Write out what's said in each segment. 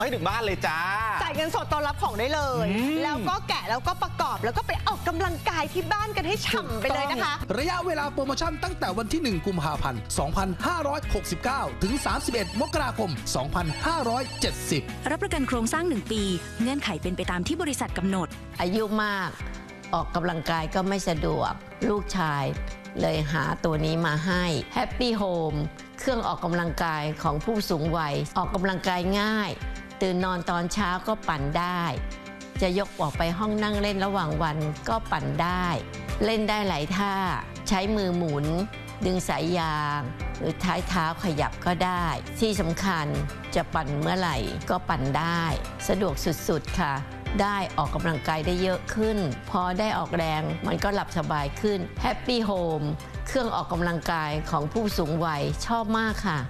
ให้ถึงบ้านเลยจ้าจ่ายเงินสดตอนรับของได้เลยแล้วก็แกะแล้วก็ประกอบแล้วก็ไปออกกำลังกายที่บ้านกันให้ฉ่ำไปเลยนะคะระยะเวลาโปรโมชั่นตั้งแต่วันที่1กุมภาพันธ์2569ถึง31มกราคม2570 รับประกันโครงสร้าง1ปีเงื่อนไขเป็นไปตามที่บริษัทกำหนดอายุมากออกกำลังกายก็ไม่สะดวกลูกชายเลยหาตัวนี้มาให้ Happy Home เครื่องออกกำลังกายของผู้สูงวัยออกกำลังกายง่ายตื่นนอนตอนเช้าก็ปั่นได้จะยกออกไปห้องนั่งเล่นระหว่างวันก็ปั่นได้เล่นได้หลายท่าใช้มือหมุนดึงสายยางหรือท้ายเท้าขยับก็ได้ที่สำคัญจะปั่นเมื่อไหร่ก็ปั่นได้สะดวกสุดๆค่ะได้ออกกำลังกายได้เยอะขึ้นพอได้ออกแรงมันก็หลับสบายขึ้น Happy Home เครื่องออกกำลังกายของผู้สูงวัยชอบมากค่ะ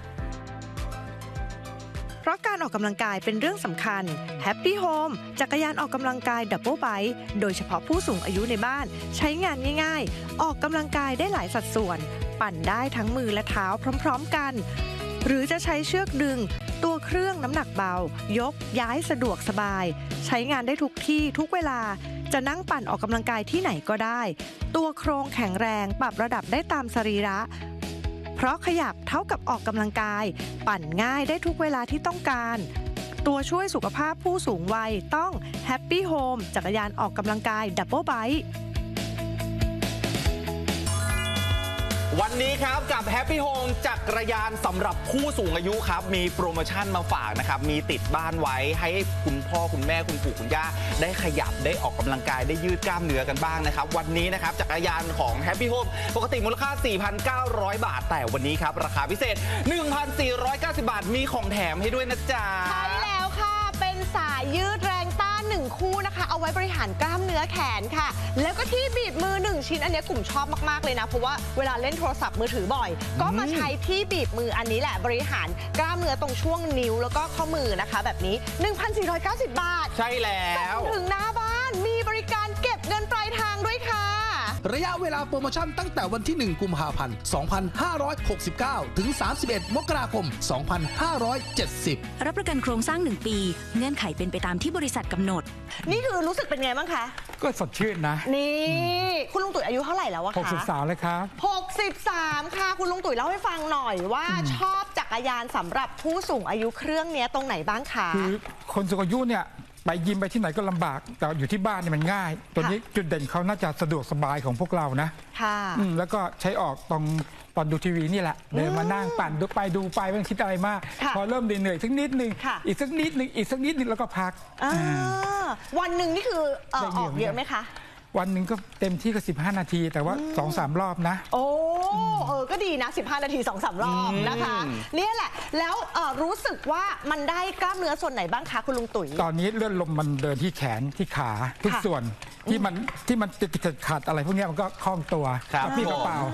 เพราะการออกกำลังกายเป็นเรื่องสำคัญ Happy Home จักรยานออกกำลังกายดับเบิลไบค์โดยเฉพาะผู้สูงอายุในบ้านใช้งานง่ายๆออกกำลังกายได้หลายสัดส่วนปั่นได้ทั้งมือและเท้าพร้อมๆกันหรือจะใช้เชือกดึงตัวเครื่องน้ำหนักเบายกย้ายสะดวกสบายใช้งานได้ทุกที่ทุกเวลาจะนั่งปั่นออกกำลังกายที่ไหนก็ได้ตัวโครงแข็งแรงปรับระดับได้ตามสรีระเพราะขยับเท่ากับออกกำลังกายปั่นง่ายได้ทุกเวลาที่ต้องการตัวช่วยสุขภาพผู้สูงวัยต้อง Happy Home จักรยานออกกำลังกายดับเบิลไบค์วันนี้ครับกับ Happy Home จักรยานสำหรับผู้สูงอายุครับมีโปรโมชั่นมาฝากนะครับมีติดบ้านไว้ให้คุณพ่อคุณแม่คุณปู่คุณย่าได้ขยับได้ออกกำลังกายได้ยืดกล้ามเนื้อกันบ้างนะครับวันนี้นะครับจักรยานของ Happy Home ปกติมูลค่า 4,900 บาทแต่วันนี้ครับราคาพิเศษ 1,490 บาทมีของแถมให้ด้วยนะจ๊ะใช่แล้วค่ะเป็นสายยืดแรงต้าน1คู่นะคะเอาไว้บริหารกล้ามเนื้อแขนค่ะแล้วก็ที่บีบมือ1ชิ้นอันนี้กลุ่มชอบมากๆเลยนะเพราะว่าเวลาเล่นโทรศัพท์มือถือบ่อยก็มาใช้ที่บีบมืออันนี้แหละบริหารกล้ามเนื้อตรงช่วงนิ้วแล้วก็ข้อมือนะคะแบบนี้ 1,490 บาทใช่แล้วส่งถึงหน้าบ้านมีบริการเก็บเงินปลายทางด้วยค่ะระยะเวลาโปรโมชั่นตั้งแต่วันที่1กุมภาพันธ์2569ถึง31มกราคม2570 รับประกันโครงสร้าง1ปีเงื่อนไขเป็นไปตามที่บริษัทกำหนดนี่คือรู้สึกเป็นไงบ้างคะก็สดชื่นนะนี่คุณลุงตุ๋ยอายุเท่าไหร่แล้วอะคะ 63เลยครับ 63ค่ะคุณลุงตุ๋ยเล่าให้ฟังหน่อยว่าชอบจักรยานสำหรับผู้สูงอายุเครื่องนี้ตรงไหนบ้างคะคือคนสูงอายุเนี่ยไปยิมไปที่ไหนก็ลำบากแต่อยู่ที่บ้านเนี่ยมันง่ายตัวนี้จุดเด่นเขาน่าจะสะดวกสบายของพวกเรานะค่ะแล้วก็ใช้ออกตอนดูทีวีนี่แหละเดินมานั่งปั่นดูไปไม่ต้องคิดอะไรมากพอเริ่มเหนื่อยสักนิดนึงอีกสักนิดนึงแล้วก็พักวันหนึ่งนี่คือออกเยอะไหมคะวันหนึ่งก็เต็มที่ก็15 นาทีแต่ว่า 2-3 รอบนะโอ้ก็ดีนะ15 นาที 2-3 รอบนะคะนี่แหละแล้วรู้สึกว่ามันได้กล้ามเนื้อส่วนไหนบ้างคะคุณลุงตุ๋ยตอนนี้เลือดลมมันเดินที่แขนที่ขาทุกส่วนที่มันติดขัดอะไรพวกนี้มันก็คล่องตัวพี่กระเป๋า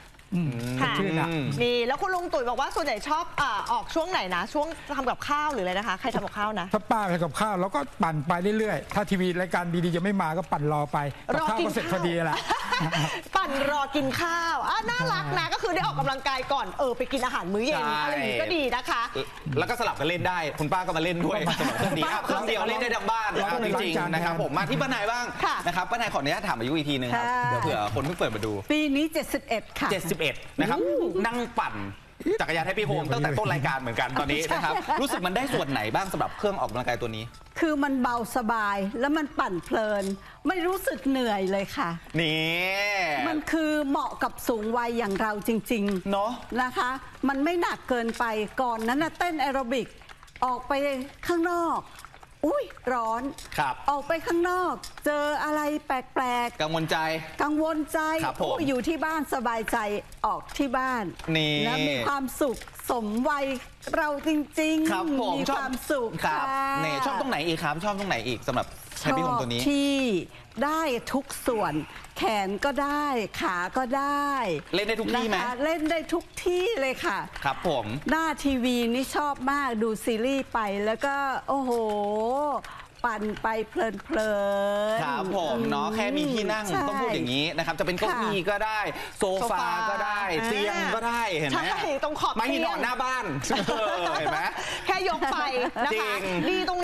นี่แล้วคุณลุงตุ๋ยบอกว่าส่วนใหญ่ชอบออกช่วงไหนนะช่วงทำกับข้าวหรืออะไรนะคะใครทำกับข้าวนะถ้าป้าทำกับข้าวแล้วก็ปั่นไปเรื่อยๆถ้าทีวีรายการดีๆยังไม่มาก็ปั่นรอไปกับข้าวก็เสร็จพอดีแหละปั่นรอกินข้าวน่ารักนะก็คือได้ออกกำลังกายก่อนไปกินอาหารมื้อเย็นอะไรอย่างนี้ก็ดีนะคะแล้วก็สลับกันเล่นได้คุณป้าก็มาเล่นด้วยดีครับเครื่องเดียวเล่นได้ทั้งบ้านจริงๆนะครับผมมาที่ป้านายบ้างนะครับป้านายขออนุญาตถามอายุอีกทีนึงครับเดี๋ยวเผื่อคนเพิ่งเปิดมาดูปีนี้71ค่ะ 71นะครับนั่งปั่นจักรยานHappy Homeตั้งแต่ต้นรายการเหมือนกันตอนนี้นะครับรู้สึกมันได้ส่วนไหนบ้างสำหรับเครื่องออกกำลังกายตัวนี้คือมันเบาสบายแล้วมันปั่นเพลินไม่รู้สึกเหนื่อยเลยค่ะนี่มันคือเหมาะกับสูงวัยอย่างเราจริงๆเนาะนะคะมันไม่หนักเกินไปก่อนนั้นเต้นแอโรบิกออกไปข้างนอกร้อนออกไปข้างนอกเจออะไรแปลกๆกังวลใจอยู่ที่บ้านสบายใจออกที่บ้านและมีความสุขสมวัยเราจริงๆมีความสุขครับชอบตรงไหนอีกครับชอบตรงไหนอีกสำหรับHappy Homeตัวนี้ที่ได้ทุกส่วนแขนก็ได้ขาก็ได้เล่นได้ทุกที่ไหมเล่นได้ทุกที่เลยค่ะครับผมหน้าทีวีนี่ชอบมากดูซีรีส์ไปแล้วก็โอ้โหปั่นไปเพลินครับผมเนาะแค่มีที่นั่งต้องพูดอย่างนี้นะครับจะเป็นเก้าอี้ก็ได้โซฟาก็ได้เตียงก็ได้เห็นไหมตรงขอบไม่นอนหน้าบ้านเห็นไหมแค่ยกไปนะคะดีตรง